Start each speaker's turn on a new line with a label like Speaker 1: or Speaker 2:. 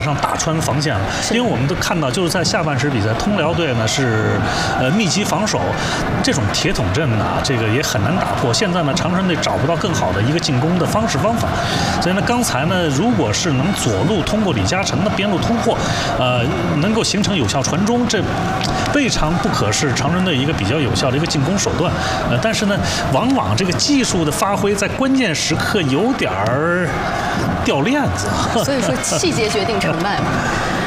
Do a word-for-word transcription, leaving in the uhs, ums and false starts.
Speaker 1: 上打穿防线了，因为我们都看到，就是在下半时比赛，通辽队呢是呃密集防守，这种铁桶阵呢，这个也很难打破。现在呢，长春队找不到更好的一个进攻的方式方法，所以呢，刚才呢，如果是能左路通过李嘉诚的边路突破，呃，能够形成有效传中，这未尝不可是长春队一个比较有效的一个进攻手段。呃，但是呢，往往这个技术的发挥在关键时刻有点儿掉链子，
Speaker 2: 所以说细节决定成败嘛。